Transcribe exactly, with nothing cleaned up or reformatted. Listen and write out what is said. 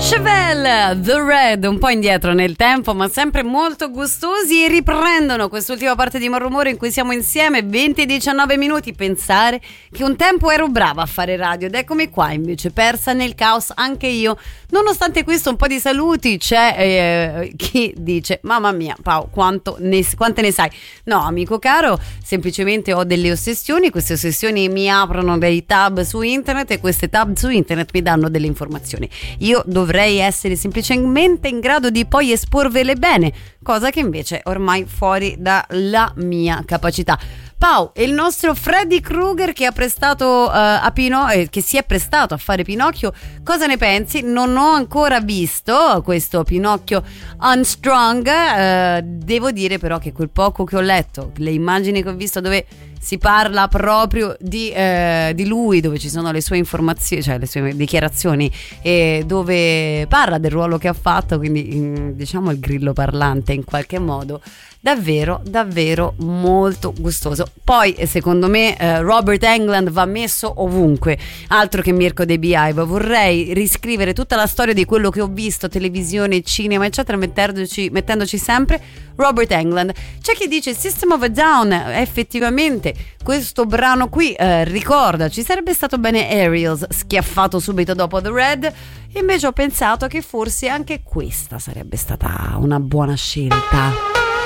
Chevelle, The Red, un po' indietro nel tempo ma sempre molto gustosi, e riprendono quest'ultima parte di Malrumore in cui siamo insieme, venti e diciannove minuti. Pensare che un tempo ero brava a fare radio ed eccomi qua invece persa nel caos anche io. Nonostante questo, un po' di saluti. C'è eh, chi dice: mamma mia Pau, quanto ne, quante ne sai? No, amico caro, semplicemente ho delle ossessioni. Queste ossessioni mi aprono dei tab su internet e queste tab su internet mi danno delle informazioni. Io dovrei essere semplicemente in grado di poi esporvele bene, cosa che invece è ormai fuori dalla mia capacità. Pau, il nostro Freddy Krueger che ha prestato uh, a Pino- eh, che si è prestato a fare Pinocchio, cosa ne pensi? Non ho ancora visto questo Pinocchio Unstrung, uh, devo dire però che quel poco che ho letto, le immagini che ho visto dove si parla proprio di, eh, di lui, dove ci sono le sue informazioni, cioè le sue dichiarazioni, e dove parla del ruolo che ha fatto, quindi in, diciamo il grillo parlante in qualche modo, davvero davvero molto gustoso. Poi secondo me eh, Robert Englund va messo ovunque, altro che Mirko De Behive. Vorrei riscrivere tutta la storia di quello che ho visto, televisione, cinema eccetera, mettendoci, mettendoci sempre Robert Englund. C'è chi dice System of a Down, effettivamente questo brano qui eh, ricorda, ci sarebbe stato bene Aerials schiaffato subito dopo The Red, invece ho pensato che forse anche questa sarebbe stata una buona scelta.